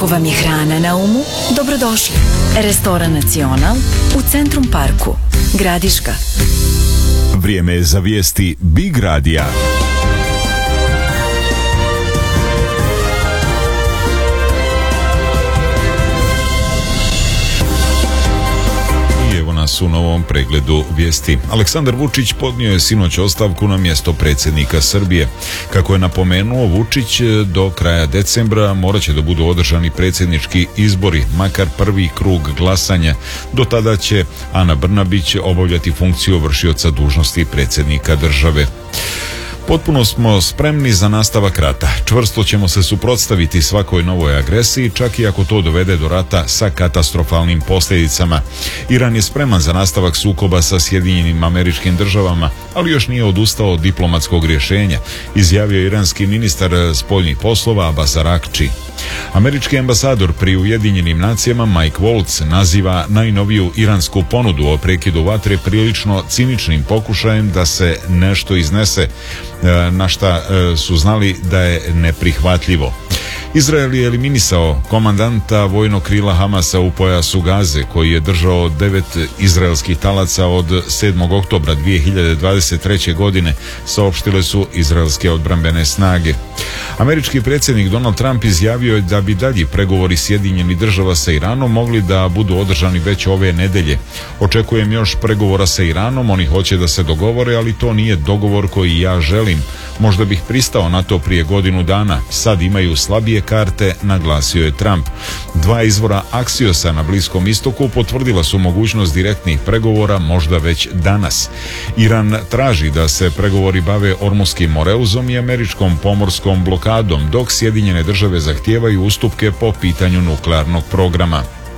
Ako vam je hrana na umu, dobrodošli. Restoran Nacional u Centrum Parku, Gradiška. Vrijeme je za vijesti Big Radija. U novom pregledu vijesti. Aleksandar Vučić podnio je sinoć ostavku na mjesto predsjednika Srbije. Kako je napomenuo Vučić, do kraja decembra morat će da budu održani predsjednički izbori, makar prvi krug glasanja. Do tada će Ana Brnabić obavljati funkciju vršioca dužnosti predsjednika države. Potpuno smo spremni za nastavak rata. Čvrsto ćemo se suprotstaviti svakoj novoj agresiji, čak i ako to dovede do rata sa katastrofalnim posljedicama. Iran je spreman za nastavak sukoba sa Sjedinjenim Američkim Državama, ali još nije odustao od diplomatskog rješenja, izjavio iranski ministar spoljnih poslova Abbas Araghči. Američki ambasador pri Ujedinjenim nacijama Mike Waltz naziva najnoviju iransku ponudu o prekidu vatre prilično ciničnim pokušajem da se nešto iznese, na šta su znali da je neprihvatljivo. Izrael je eliminisao komandanta vojnog krila Hamasa u pojasu Gaze, koji je držao 9 izraelskih talaca od 7. oktobra 2023. godine, saopštile su izraelske odbrambene snage. Američki predsjednik Donald Trump izjavio je da bi dalji pregovori Sjedinjenih Država sa Iranom mogli da budu održani već ove nedelje. Očekujem još pregovora sa Iranom, oni hoće da se dogovore, ali to nije dogovor koji ja želim. Možda bih pristao na to prije godinu dana, sad imaju slabije karte, naglasio je Trump. Dva izvora Axiosa na Bliskom istoku potvrdila su mogućnost direktnih pregovora možda već danas. Iran traži da se pregovori bave Ormuskim Moreuzom i američkom pomorskom blokadom, dok Sjedinjene Države zahtijevaju ustupke po pitanju nuklearnog programa.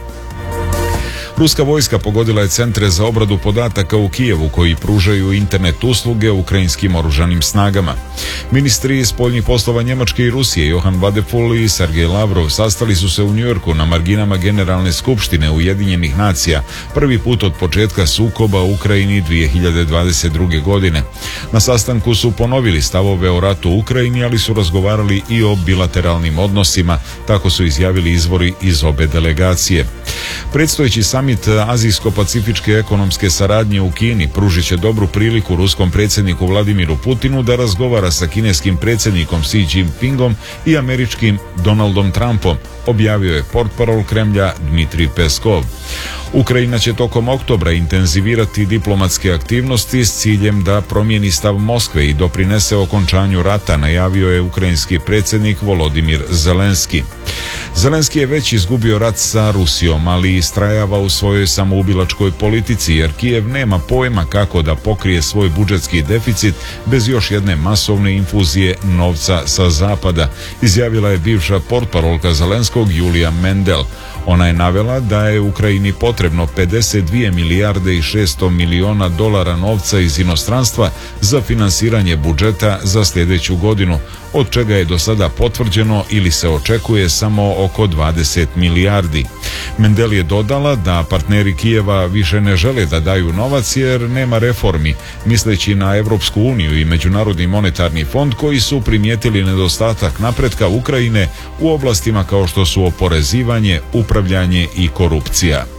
Ruska vojska pogodila je centre za obradu podataka u Kijevu koji pružaju internet usluge ukrajinskim oružanim snagama. Ministri spoljnih poslova Njemačke i Rusije Johann Vadeful i Sergej Lavrov sastali su se u Njujorku na marginama Generalne skupštine Ujedinjenih nacija, prvi put od početka sukoba u Ukrajini 2022. godine. Na sastanku su ponovili stavove o ratu u Ukrajini, ali su razgovarali i o bilateralnim odnosima, tako su izjavili izvori iz obe delegacije. Predstojeći samit Azijsko-pacifičke ekonomske saradnje u Kini pružit će dobru priliku ruskom predsjedniku Vladimiru Putinu da razgovara sa kineskim predsjednikom Xi Jinpingom i američkim Donaldom Trumpom, objavio je portparol Kremlja Dmitrij Peskov. Ukrajina će tokom oktobra intenzivirati diplomatske aktivnosti s ciljem da promijeni stav Moskve i doprinese okončanju rata, najavio je ukrajinski predsjednik Volodimir Zelenski. Zelenski je već izgubio rat sa Rusijom, ali istrajava u svojoj samoubilačkoj politici, jer Kijev nema pojma kako da pokrije svoj budžetski deficit bez još jedne masovne infuzije novca sa zapada, izjavila je bivša portparolka Zelenskog Julija Mendel. Ona je navela da je Ukrajini potrebno 52 milijarde i 600 miliona dolara novca iz inostranstva za finansiranje budžeta za sljedeću godinu, od čega je do sada potvrđeno ili se očekuje samo oko 20 milijardi. Mendel je dodala da partneri Kijeva više ne žele da daju novac jer nema reformi, misleći na Europsku uniju i Međunarodni monetarni fond koji su primijetili nedostatak napretka Ukrajine u oblastima kao što su oporezivanje, upravljanje i korupcija.